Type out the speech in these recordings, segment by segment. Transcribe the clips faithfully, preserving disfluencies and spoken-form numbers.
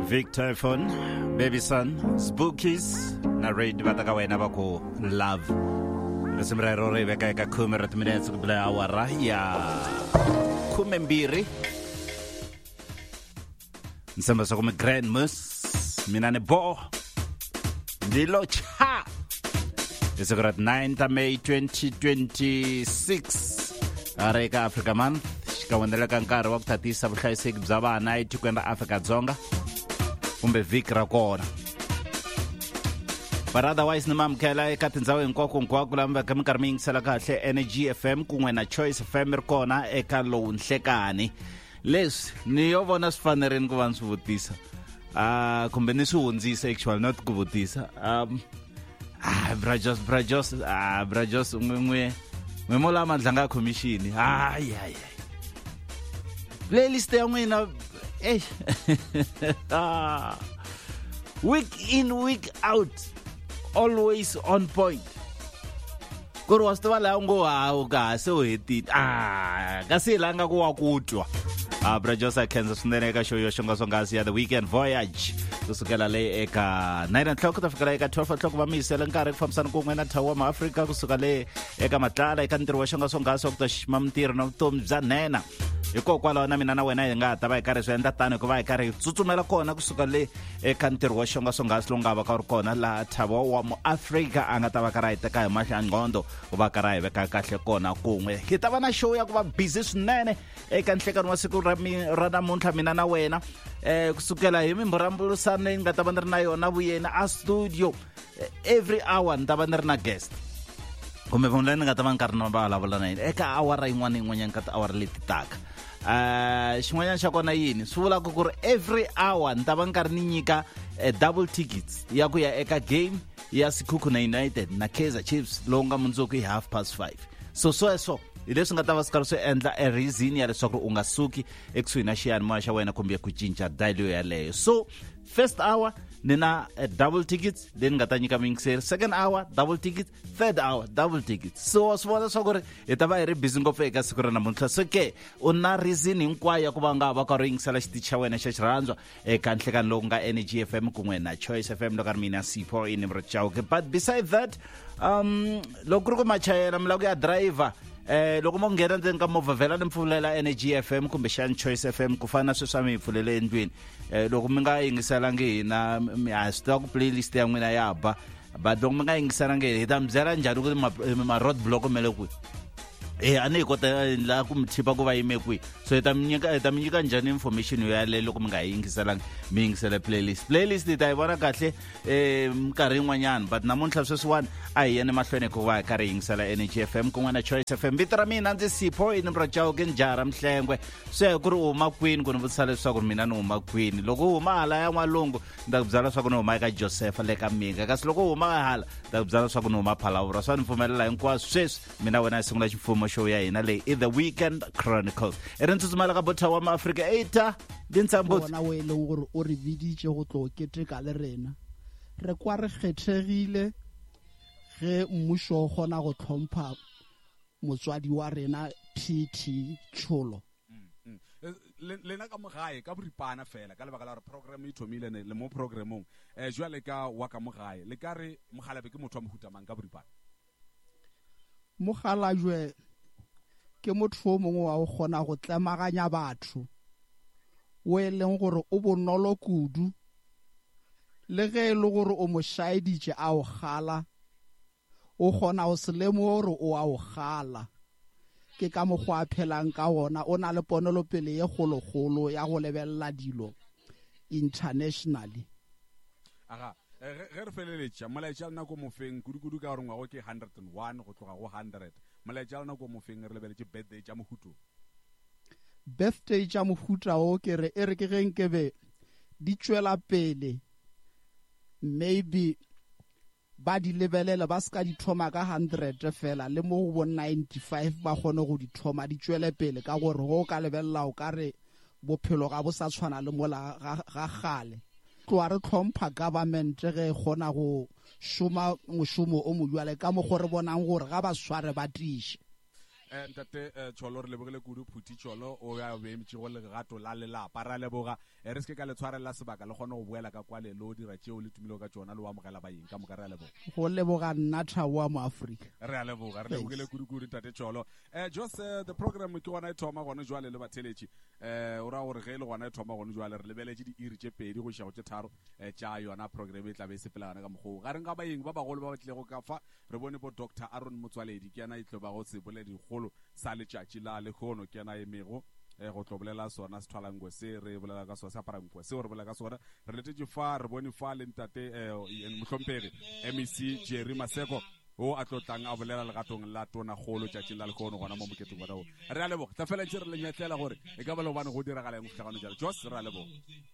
Victor Phone, Baby Son, Spookies, na radio bataka wena ba ko love. Re semrero re beka ka khume re minutes ku bla awara ya khume mbiri. Nsemba so ku Grand Mus, mina ne bo. Ndilo cha. It's at ninth of May twenty twenty-six. Areka Africa Month. Kawandela kankari wa kuthatisa vuhlayiseki bya vana etikweni ra Afrika-Dzonga kumbe vhiki ra kona. But otherwise ni mamukela eka tindhawu hinkwako hinkwako lama veka minkarhi mi yingisela kahle Energy F M kun'we na Choice F M ri kona eka lowu nhlekani. Leswi ni yo vona swi fanerile ku va ni swi vutisa ah kumbe ni swi hundzisa actually not ku vutisa um ah brajos brajos ah brajos n'we n'we mo lama ndlanga commission ay ay playlist ya n'wina eh week in week out always on point kuri wa stiva la ngo ha u ka se u hetile ah kasi langa ku wa kutwa ah brajosa Kansas swinene eka show yo xonga swonghasi ya The Weekend Voyage kusukela le eka nine o'clock ta fikela eka twelve o'clock va mi yisela nkarhi ku fambisana kun'we na thawa ma Africa kusuka le eka matlala eka ntirho wa xonga swonghasi wa ku ta xima mintirho na vutomi bya nena hikokwalaho na mina na wena hi nga ta va hi karhi swi endla tani ku va hi karhi hi tsutsumela kona kusuka le eka ntirho wa xonga swonghasi lowu nga va ka ri kona laha thava wa mu Africa a nga ta va karhi hi teka hi mahla ngqondo ku va karhi hi veka kahle kona kun'we hi ta va na show ya ku va busy swinene eka nhlekani wa siku ra ra namuntlha mina na wena eh kusukela hi mimburambulisano leyi nga ta va ni ri na yona vuyeni a studio every hour ni ta va ni ri na guest kumbe vanhu leyi ni nga ta va ni karhi na va vulavula na yini eka awara yin'wana yin'wanyana ka tiawara leti taka uh xin'wanyana xa kona yini swi vulaka ku ri every hour ni ta va ni karhi ni nyika double tickets ya ku ya eka game ya Sekhukhune United na Kaizer Chiefs lowu nga mundzuku hi half past five so sweswo hi leswi nga ta va swi karhi swi endla a reason ya leswaku u nga suki ekusuhi na xiyanimoya xa wena kumbe ku cinca dial yaleyo so first hour ni na double tickets then nga ta nyika mingiseri second hour double tickets third hour double tickets so swi vona swa ku ri hi ta va hi ri busy ngopfu eka siku ra namuntlha so ke u na reason hinkwayo ya ku va nga va ka ri yingisela xitichi xa wena xa xirhandzwa eka nhlekani lowu nga Energy F M kun'we na Choice F M loko ri mina Sipho ini mrachauke but besides that um loko ri ku machayela milako ya driver eh loko mo nghena ndzeni ka movha vhela ni mpfulela Energy F M kumbe xan Choice F M ku fana sweswi mi pfulele endlwini eh loko mi nga yingiselangi hina mi ha swi tiva ku playlist ya n'wina ya ba but loko mi nga yingiselangi hi ta mi byela njhani ku ma road block mele kwi eh a ni hi kota la ku mi thipa ku va yime kwi so hi ta mi nyika hi ta mi nyika njhani information yo yale loko mi nga yingiselangi mi yingisela playlist playlist yi ta yi vona kahle eh minkarhi yin'wanyana but namuntlha sweswiwani a hi yeni mahlweni ku va hi karhi yingisela Energy F M kun'we na Choice F M vito ra mina ndzi Sipho ini mrachauke njara mhlengwe swe ku ri huma kwini ku ni vutisa leswaku mina ni huma kwini loko huma hala ya n'walungu nda ku byala leswaku ni huma eka Joseph le ka Minga kasi loko huma hala nda ku byala leswaku ni huma Phalaura swa ni pfumelela hinkwaswo sweswi mina wena hi sungula ximfumo show ya hina leyi i The Weekend Chronicles i ri ntsutsumela ka botha wa maAfrika eta dintsambo bona we le gore o re biditse go tlo keteka le rena re kwa re kgethegile ge mmušo gona go tlhompha motswadi wa rena P T Tsholo lena ka mogae ka boripana fela ka lebaka la re program e thomile le mo programong eh jwale ka wa ka mogae le ka re mogalabe ke motho wa mohutamang ka boripana mogala jwe ke motho o mongwe wa go gona go tlemaganya batho o e leng gore o bonolo kudu le ge e le gore o mo shaeditše a o gala o gona go se lemo gore o a o gala ke ka mokgwa a phelang ka ona o na le ponelopele ye kgolokgolo ya go lebelela dilo internationally aga ge re feleletša molaetša le nako mofeng kudu-kudu ka gore ngwago ke one hundred and one go tloga go one hundred molaetša le nako mofeng re lebeletše birthday tša mohuto birthday tša mohuta o ke re e re ke ge nkebe di tšwela pele maybe ba di lebelela ba ska di thoma ka one hundred fela le mo go ninety-five ba gone go di thoma di tšwele pele ka gore go ka lebelela o ka re bophelo ga bo sa tshwana le mola ga gale tloa re tlhompha government ge gona go šoma mošomo o mojwale ka mo go re bonang gore ga ba sware ba tiše eh ntate Tsholo re lebogile kudu Phuti Tsholo o ya be emetše go le gato la lelapa ra leboga re se ke ka le tshwarela sebaka le gone go boela ka kwa le lo dira tšeo le tumile ka tsona le wa mogela ba eng ka moka re a leboga go leboga nna Thabo wa mo Africa re a leboga re lebogile kudu kudu ntate Tsholo eh just uh, the program ke gona e thoma gone jwale le batheletši eh o ra gore ge le gona e thoma gone jwale re lebeletse di iri tše pedi goša go tše tharo eh tša yona program e tla be se pelagana ka mogo ga reng ga ba eng ba bagolo ba batle go ka fa re bone bo Doctor Aaron Motswaledi ke yana itlo ba go se boledi golo sa letšatši la le khono ke yana emego eh go tlobolela sona se thwalangwe se re bolela ka sona sa parangwe se re bolela ka sona re letetse fa re bone fa le ntate eh mohlompegi M E C Jerry Maseko o a tlotlang a bolela legatong la tona golo tšatši la le khono gona mo moketeng wa dao re a leboga tla fela tše re le nyetlela gore e ka ba le bana go diragala eng tlhagano jalo just re a leboga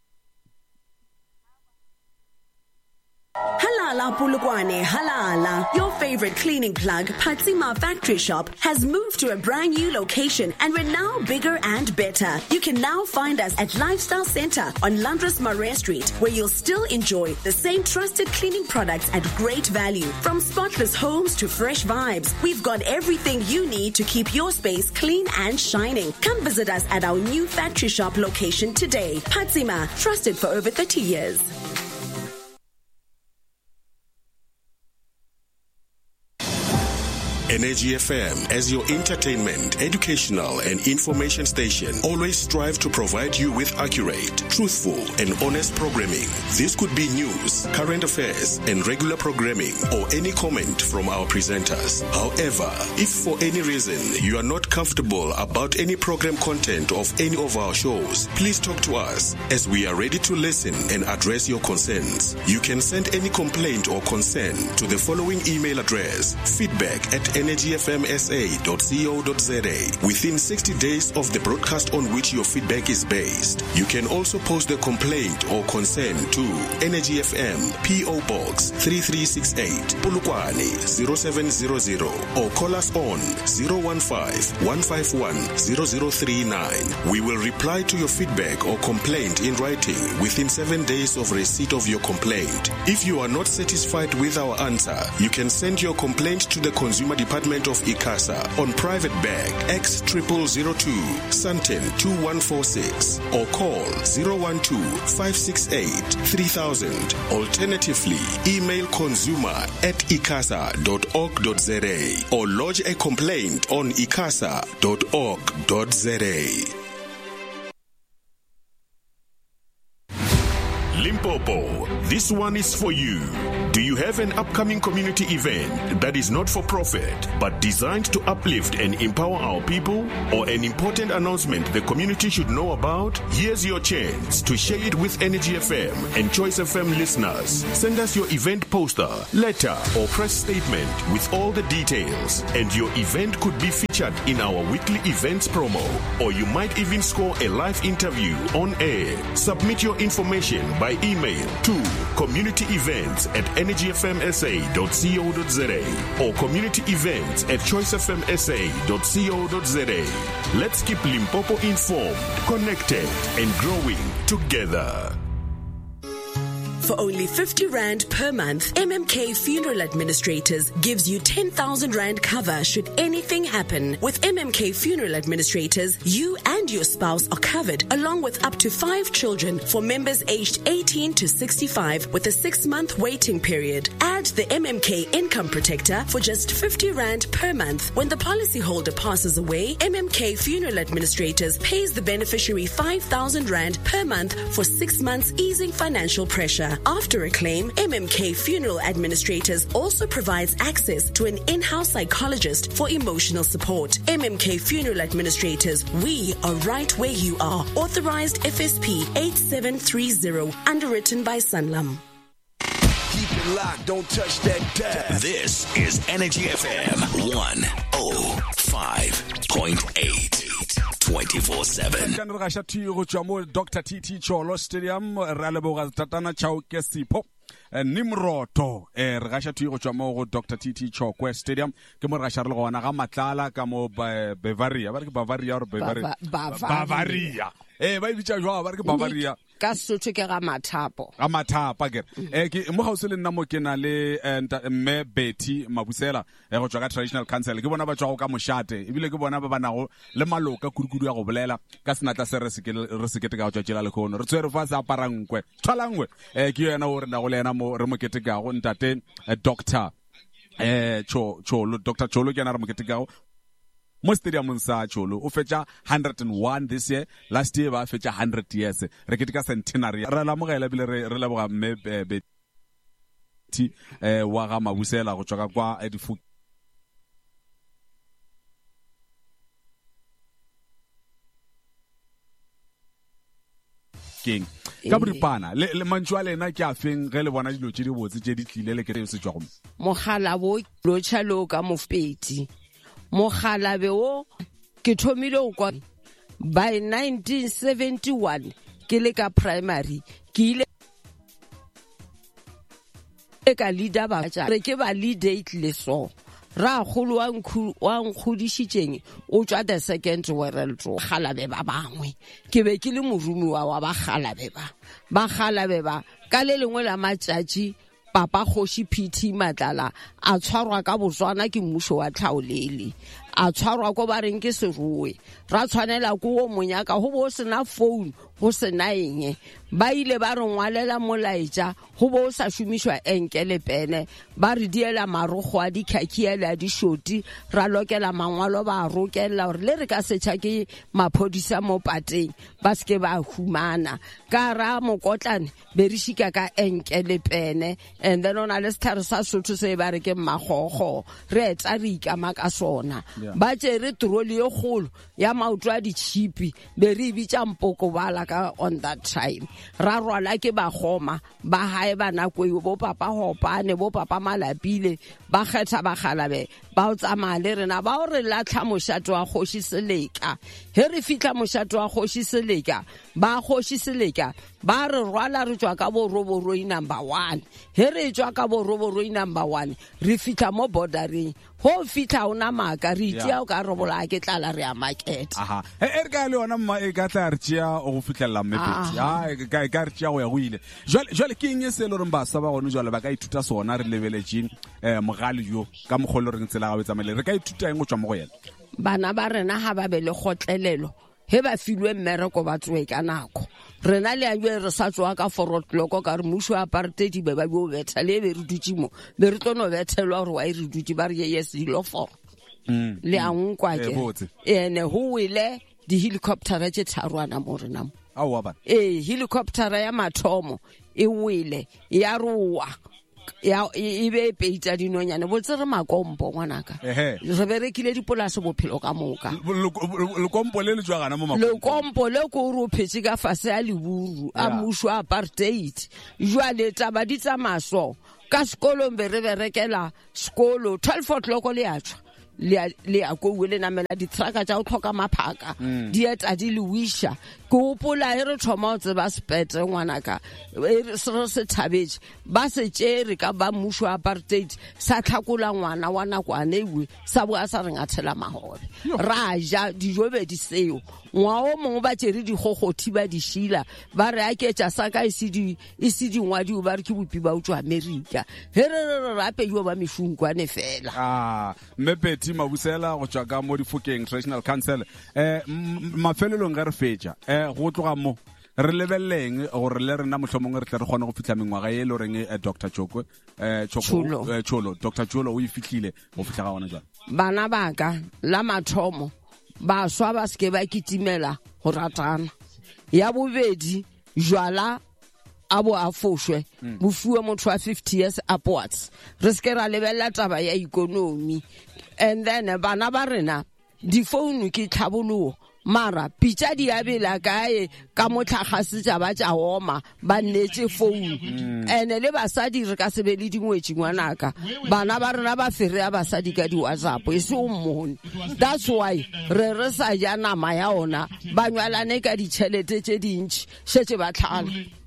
Halala Polokwane, halala. Your favorite cleaning plug, Patsima Factory Shop, has moved to a brand new location and we're now bigger and better. You can now find us at Lifestyle Center on Landros Marais Street, where you'll still enjoy the same trusted cleaning products at great value. From spotless homes to fresh vibes, we've got everything you need to keep your space clean and shining. Come visit us at our new factory shop location today. Patsima, trusted for over thirty years. Energy F M, as your entertainment, educational and information station, always strive to provide you with accurate, truthful and honest programming. This could be news, current affairs and regular programming or any comment from our presenters. However, if for any reason you are not comfortable about any program content of any of our shows, please talk to us as we are ready to listen and address your concerns. You can send any complaint or concern to the following email address: feedback at energy f m s a dot co dot z a within sixty days of the broadcast on which your feedback is based. You can also post the complaint or concern to Energy F M, P O Box three three six eight, Polokwane zero seven zero zero, or call us on zero one five, one five one, zero zero three nine. We will reply to your feedback or complaint in writing within seven days of receipt of your complaint. If you are not satisfied with our answer, you can send your complaint to the Consumer Department of ICASA on private bag X zero zero zero two, Santen two one four six, or call zero one two, five six eight, three thousand. Alternatively, email consumer at icasa dot org dot z a or lodge a complaint on icasa dot org dot z a. Limpopo, this one is for you. Do you have an upcoming community event that is not for profit but designed to uplift and empower our people, or an important announcement the community should know about? Here's your chance to share it with Energy F M and Choice F M listeners. Send us your event poster, letter or press statement with all the details, and your event could be featured in our weekly events promo, or you might even score a live interview on air. Submit your information by email to community events at energy f m s a dot co dot z a or community events at choice f m s a dot co dot z a. Let's keep Limpopo informed, connected and growing together. For only fifty rand per month, M M K Funeral Administrators gives you ten thousand rand cover should anything happen. With M M K Funeral Administrators, you and your spouse are covered, along with up to five children for members aged eighteen to sixty-five with a six-month waiting period. Add the M M K Income Protector for just fifty rand per month. When the policyholder passes away, M M K Funeral Administrators pays the beneficiary five thousand rand per month for six months, easing financial pressure. After a claim, M M K Funeral Administrators also provides access to an in-house psychologist for emotional support. M M K Funeral Administrators, we are right where you are. Authorized F S P eight seven three zero, underwritten by Sanlam. Keep it locked, don't touch that dial. This is Energy F M one oh five point eight. twenty-four seven. Doctor T T Tsholo Stadium, Raleboga Tatana Chauke Sipo, Nimroto, Ragasha Tiro Doctor T T Chokwe Stadium, Kamorasharlo, Matlala, Kamo Bavaria, Bavaria or Bavaria. Bavaria. eh ba ibitsa jwa ba re ke Bavaria ka Sotho ke ga Mathapo a Mathapa ke eh ke mo gausi le nna mo ke na le mme Betty Mabusela e go tswa ka traditional council ke bona ba tswa go ka moshate ebile ke bona ba banago le maloka kudukudu ya go bolela ka senatla se re se ke re se ke ka go tswela le khono re tswere fa sa parangwe tholangwe eh ke yena o re na go lena mo re mo keteka go ntate doctor eh cho cholo Doctor Cholo ke na re mo keteka go mo stadium sa Cholo o fetša one hundred and one this year, last year ba fetša one hundred years re ketika centenary ra la mogela bile re re leboga mme Betty eh wa ga Mabusela go tswa kwa edifu king ka boripana le le mantšwa lena ke a feng ge le bona dilo tše di botse tše di tlile le ke re se tswa go mogala bo lo tshalo ka mofpeti mogala be o ke thomile o kwa by nineteen seventy-one ke le ka primary ke ile ka leader ba tša re ke ba lead date le so ra kholo wa nkhu wa nkgodishitseng o tswa the second world war khalabe ba bangwe ke be ke le morumi wa wa ba khalabe ba ba khalabe ba ka le lengwe la matšatši Papa Khoshi P T Matlala a tshwarwa ka Botswana ke mmušo wa Tlhaolele a tshwarwa ko ba reng ke seruwe ra tshwanela ko o monyaka go bo sena phone go sena eng ba ile ba re ngwalela molaetša go bo sa šomišwa enkele pene ba re diela marogo a dikhakiela di shoti ra lokela mangwalo ba rokela gore le re ka setšha ke maphodisa mo pateng ba ske ba humana ka ra mokotlane be re šika ka enkele pene and then ona le sethare sa Sotho se ba re ke mmagogo re etsa re ikama ka sona ba tsere troli yo golo ya maoto a ditšhipi be re bitša mpoko bala ka on that time ra rwala ke ba goma ba hae ba nako bo papa hopane bo papa Malapile ba kgetha ba galabe ba o tsamaya le rena ba o re latlha moshato wa Kgoši Seleka he re fitla moshato wa Kgoši Seleka ba Kgoši Seleka ba re rwala re tswa ka bo roboroi number one he re tswa ka bo roboroi number one re fitla mo bordereng ho fitla ona maka re tia o ka robola ke tlala re a market aha e re ka le ona mma e ka tla re tia o go fitlela mmepeti ha e ka ka re tia go ya go ile jwale jwale ke eng se le re mba sa ba gone jwale ba ka ithuta sona re lebeletseng eh mogale yo ka mogolo re ntsela ga betsamele re ka ithuta eng go tswa mo go yena bana ba rena ha ba be le gotlelelo he ba filwe mmereko ba tswe ka nako rena le a jwe re sa tswa ka forot loko ka re musho apartheid be ba bo betha le be re dutse mo be re tlono bethelwa gore wa e re dutse ba re yes dilo for le a nkwa ke ene ho ile di helicopter tše tharwana mo rena mo awa ba eh helicopter ya mathomo e wile ya ruwa ya ibe peita dinonyane bo tsere makompo ngwanaka re berekile dipolase bophelo ka moka le kompo le le tswa gana mo makompo le kompo le ko ro phetse ka fase ya leburu a musho apartheid jwale taba di tsa maso ka sekolo mbe re berekela sekolo twelve o'clock le a tswa le le a go wele na mela di traka tša o tlhoka maphaka di eta di le wisha go pola e re thoma o tseba spete ngwanaka e se se thabetse ba se tšere ka ba musho apartheid sa tlhakola ngwana wa nakwane ewe sa bo a sa re ngathela mahobe ra ja dijobe di seo ngwa o mongwe ba tšere digogothi ba di shila ba re a ketša sa ka isidi isidi ngwadi o ba re ke bopi ba o tswa America he re re rape yo ba mešunkwane fela ah Mepeti Mabusela go tswa ka mo Difokeng Traditional Council eh mafelelong ga re fetša eh go tloga mo re lebelleng gore le rena mohlomong re tle re kgone go fitla mengwaga e le reng e Doctor Choko eh Choko eh Cholo Doctor Cholo o ifitlile go fitla ga ona jwa bana baka la mathomo ba swa ba ske ba kitimela go ratana ya bobedi jwala abo a foshwe bofuwa motho wa fifty years upwards re ske ra lebella taba ya economy and then bana ba rena di phone ke tlhabologo mara pitša di abela kae ka motlhagase tša ba tša oma ba nnetse phone ene le basadi re ka sebe le dingwetši ngwanaka bana ba rena ba fere ya basadi ka di-whatsapp e se o mmone that's why re re sa ja nama ya ona ba nywalane ka ditšhelete tše dintši šetše ba tlhala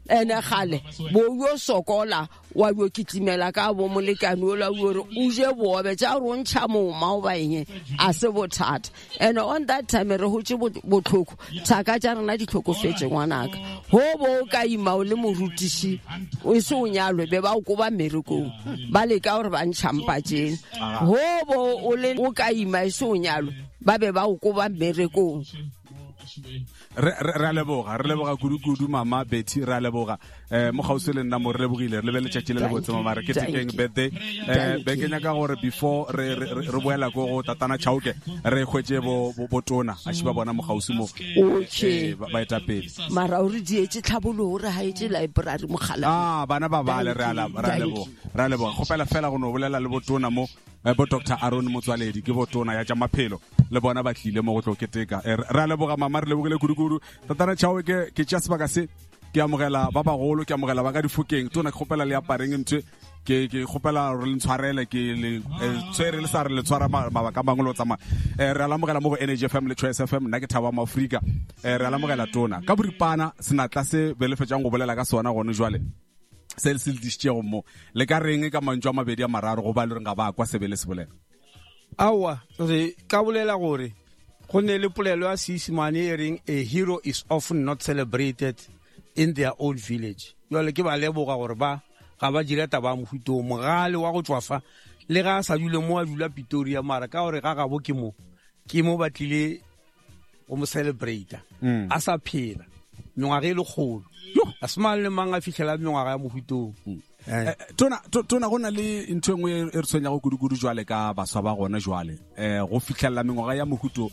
ene gale bo yo sokola wa yo kitlimela ka bo molekane o la o re o je bobe tsa ro ntsha mo ma o ba eng a se bothata. And on that time re ho tse botlhoko tsaka tsa rena di tlhokofetse ngwanaka ho bo ka ima o le morutishi o se o nyalwe be ba o go ba mereko ba le ka gore ba ntšhampa tsene ho bo o le o ka ima e se o nyalwe ba be ba o go ba mereko. re re leboga re leboga kudu mama Betty re leboga eh mo gausi le nna mo re lebogile re lebele tšatši le le botse mama re ke tekeng birthday eh be ke nyaka gore before re re boela go go tatana Chauke re khwetse bo botona a shiba bona mo gausi mo okay ba eta pele mara o re dietse tlhabolo re ha etse library mo gala ah bana ba bale re ala re leboga re leboga go pela fela go no bolela le botona mo bo Doctor Aaron Motswaledi ke botona ya tša maphelo le bona ba tlile mo go tlo keteka re leboga mama re lebogile kudu tatana Chauke ke tša sebaka se ke amogela ba bagolo ke amogela ba ka difokeng tona ke gopela le apareng ntwe ke ke gopela re le ntshwarele ke le tsere le sa re le tshwara mabaka mangolo tsama re a amogela mo go Energy F M le Choice F M nna ke Thaba Maafrika re a amogela tona ka boripana senatla se belefetsang go bolela ka sona gone jwale se le sildišitšego mo le ka reng ka mantšwa mabedi a mararo go ba le reng ga ba kwa sebele se bolela awa re ka bolela gore go ne le polelo ya Seesimane e reng a hero is often not celebrated in their own village. Jole ke ba leboga gore ba ga ba dira taba mohuto mogale wa go tswafa le ga sa dule mo a dula Pretoria mara ka gore ga ga bo ke mo ke mo batlile o mo celebrate a sa phela mengwaga e le kgolo a small le manga fihlela mengwaga ya mohuto. tona tona gona le ntwe ngwe e re tsenya go kudu jwale ka baswa ba gona jwale eh go fitlhella mengwaga ya mohuto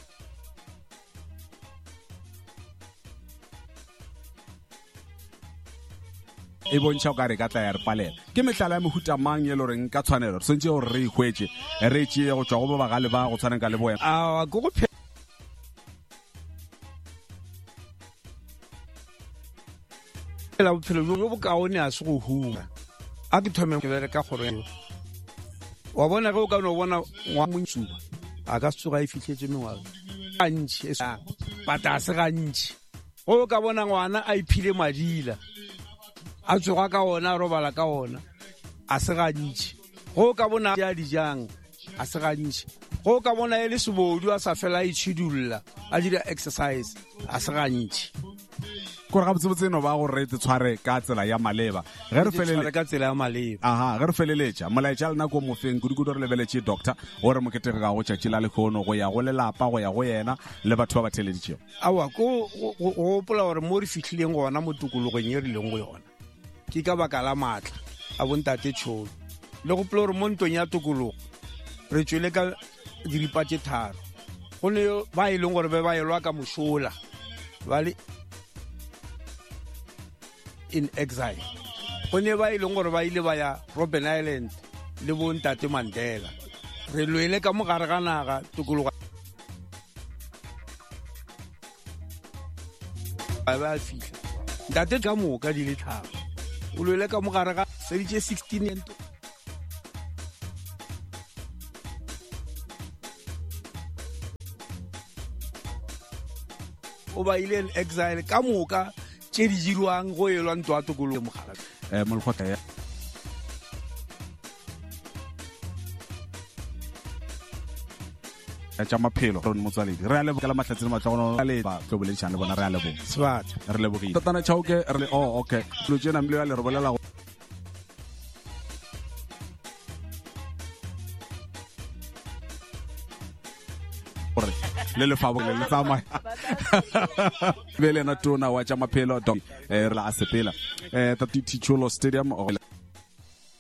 e bontšha ka re ka tla ya re palela ke mehlala ya mohuta mang ye le reng ka tshwanelo re sentse gore re ikhwetse re tšee go tswa go ba bagale ba go tshwaneng ka le boena a go go la bophelo bo bo kaone a se go huma a ke thome ke bereka gore wa bona ge o ka no bona ngwa montsuba a ka tsoga e fitlhetse mengwaga a ntšhi bata se ga ntšhi go ka bona ngwana a iphile madila a tsoga ka ona a robala ka ona a se ga ntšhi go ka bona ya dijang a se ga ntšhi go ka bona e le sebodu a sa fela a itšhidulla a dira exercise a se ga ntšhi gore ga botsebotseno ba go re te tshware ka tsela ya maleba ge re felele ka tsela ya maleba aha ge re feleletša molaetša lena ko mofeng kudu re lebeletše doctor o re moketege ka go tšatši la lekgono go ya go lelapa go ya go yena le batho ba ba theleditšego awa ko go gopola gore mo re fitlhileng gona mo tokologong e rileng go yona ke ka baka la maatla a bontate tšhono le gopola gore mo ntong ya tokologo re tswele ka diripa tše tharo go ne ba e leng gore be ba elwa ka mošola ba le in exile go ne ba e leng gore ba ile ba ya Robben Island le bontate Mandela re lwele ka mogare ga naga tokologo ba ba fihla ntate ka moka di le tlhabo o lwele ka mogare ga seditše sixteen ento o ba ile in exile ka moka tše di dirwang go elwa ntwa a tokologo mogala eh mo lekgotla ya tša maphelo re Motswaledi re a leboga la mahlatseng matlagono le ba tlo boledišana le bona re a leboga sebata re lebogile tatana Chauke re le oh okay lo tsena mle ya le re bolela gore le le fa le le tsamaya be le na tona wa tša maphelo eh re la a sepela eh tati Tsholo Stadium o